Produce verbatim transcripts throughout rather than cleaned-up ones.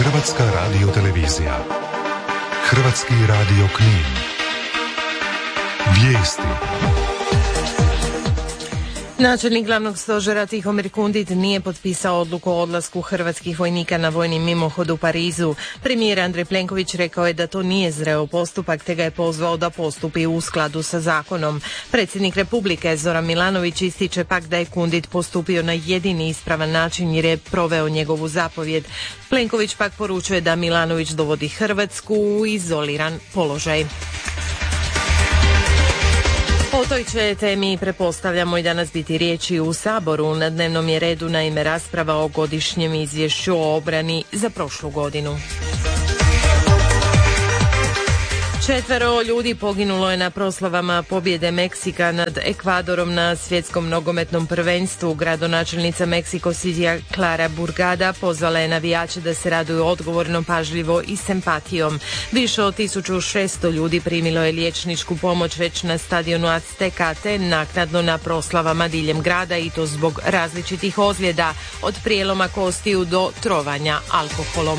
Hrvatska radiotelevizija. Hrvatski radio Knin. Vijesti. Načelnik glavnog stožera Tihomir Kundit nije potpisao odluku o odlasku hrvatskih vojnika na vojni mimohod u Parizu. Premijer Andrej Plenković rekao je da to nije zreo postupak, te ga je pozvao da postupi u skladu sa zakonom. Predsjednik Republike Zoran Milanović ističe pak da je Kundit postupio na jedini ispravan način jer je proveo njegovu zapovjed. Plenković pak poručuje da Milanović dovodi Hrvatsku u izoliran položaj. O toj će temi pretpostavljamo i danas biti riječi u Saboru. Na dnevnom je redu naime rasprava o godišnjem izvješću o obrani za prošlu godinu. Četvero ljudi poginulo je na proslavama pobjede Meksika nad Ekvadorom na svjetskom nogometnom prvenstvu. Gradonačelnica Meksiko Citya Clara Burgada pozvala je navijače da se raduju odgovorno, pažljivo i s empatijom. Više od tisuću šesto ljudi primilo je liječničku pomoć već na stadionu Azteca te naknadno na proslavama diljem grada, i to zbog različitih ozljeda, od prijeloma kostiju do trovanja alkoholom.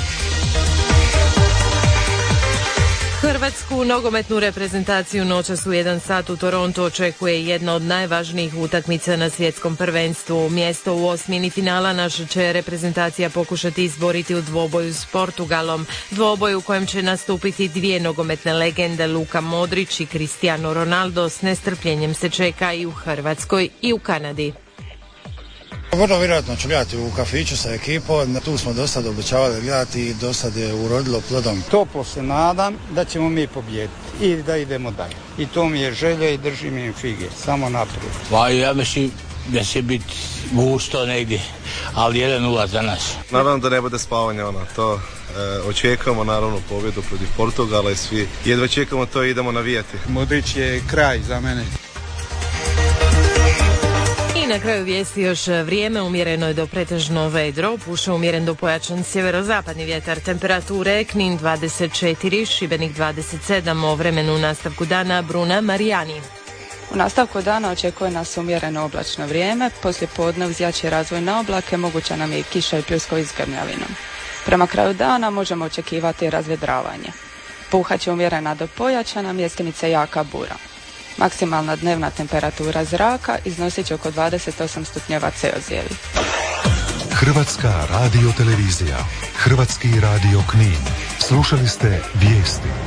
Hrvatsku nogometnu reprezentaciju noćas u jedan sat u Torontu očekuje jedna od najvažnijih utakmica na svjetskom prvenstvu. Mjesto u osmini finala naša će reprezentacija pokušati izboriti u dvoboju s Portugalom. Dvoboj u kojem će nastupiti dvije nogometne legende, Luka Modrić i Cristiano Ronaldo. S nestrpljenjem se čeka i u Hrvatskoj i u Kanadi. Vrlo vjerojatno ću gledati u kafiću sa ekipom, tu smo do sada obećavali gledati i do sada je urodilo plodom. Toplo se nadam da ćemo mi pobijediti i da idemo dalje. I to mi je želja i držim im fige, samo naprijed. Pa ja mislim da će biti gusto negdje, ali jedan nula za nas. Naravno da ne bude spavanja, ona, to e, očekujemo naravno pobjedu protiv Portugala i svi jedva čekamo to i idemo navijati. Modrić je kraj za mene. I na kraju vijesti još vrijeme. Umjereno je do pretežno vedro, puše umjeren do pojačan sjeverozapadni vjetar. Temperature Knin dvadeset četiri, Šibenik dvadeset sedam. O vremenu u nastavku dana Bruna Marijani. U nastavku dana očekuje nas umjereno oblačno vrijeme, poslije podne uz jači razvoj na oblake moguća nam je i kiša i pljuskovi s grmljavinom. Prema kraju dana možemo očekivati razvedravanje. Puhat će umjerena do pojačana, mjestimice jaka bura. Maksimalna dnevna temperatura zraka iznosit će oko dvadeset osam stupnjeva Celzijevi. Hrvatska radiotelevizija. Hrvatski radio Knin. Slušali ste vijesti.